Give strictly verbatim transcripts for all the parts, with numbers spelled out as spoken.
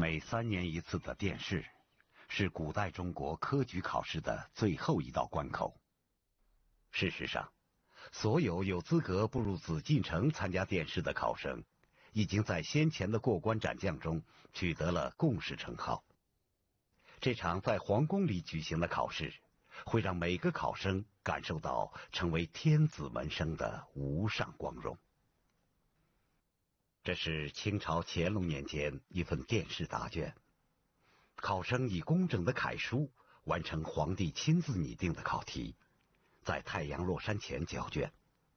每三年一次的殿试，是古代中国科举考试的最后一道关口。事实上，所有有资格步入紫禁城参加殿试的考生，已经在先前的过关斩将中取得了贡士称号。这场在皇宫里举行的考试，会让每个考生感受到成为天子门生的无上光荣。这是清朝乾隆年间一份殿试答卷，考生以工整的楷书完成皇帝亲自拟定的考题，在太阳落山前交卷。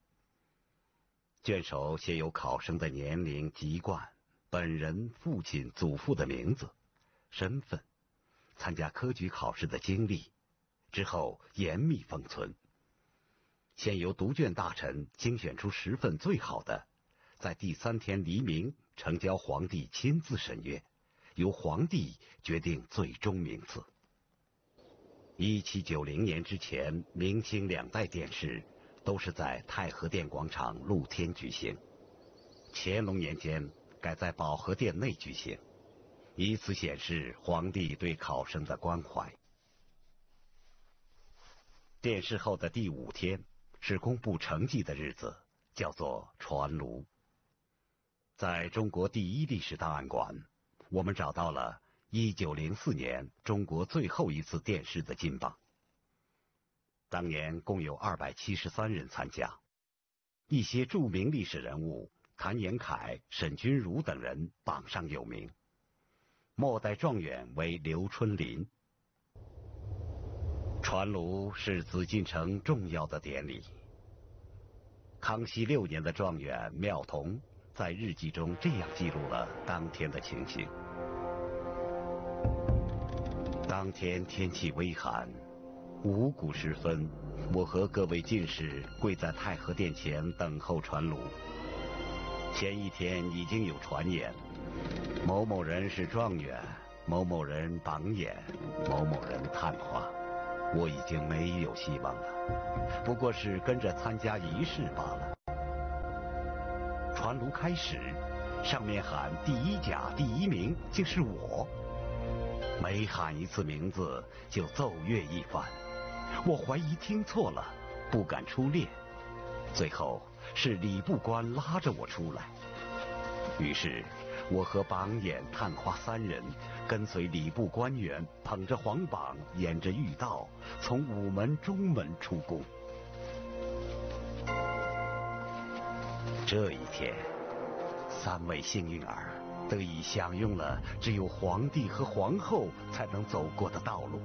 卷首写有考生的年龄、籍贯、本人、父亲、祖父的名字、身份、参加科举考试的经历，之后严密封存。先由读卷大臣精选出十份最好的，在第三天黎明呈交皇帝亲自审阅，由皇帝决定最终名次。一七九零年之前，明清两代殿试都是在太和殿广场露天举行，乾隆年间改在保和殿内举行，以此显示皇帝对考生的关怀。殿试后的第五天是公布成绩的日子，叫做传炉。在中国第一历史档案馆，我们找到了一九零四年中国最后一次殿试的金榜。当年共有二百七十三人参加，一些著名历史人物谭延闿、沈钧儒等人榜上有名，末代状元为刘春霖。传炉是紫禁城重要的典礼。康熙六年的状元妙彤在日记中这样记录了当天的情形：当天天气微寒，五谷时分，我和各位进士跪在太和殿前等候传炉。前一天已经有传言，某某人是状元，某某人榜眼，某某人探花。我已经没有希望了，不过是跟着参加仪式罢了。传炉开始，上面喊第一甲第一名竟是我，每喊一次名字就奏乐一番。我怀疑听错了，不敢出列。最后是礼部官拉着我出来，于是我和榜眼、探花三人跟随礼部官员，捧着黄榜，沿着御道，从午门中门出宫。这一天，三位幸运儿得以享用了只有皇帝和皇后才能走过的道路。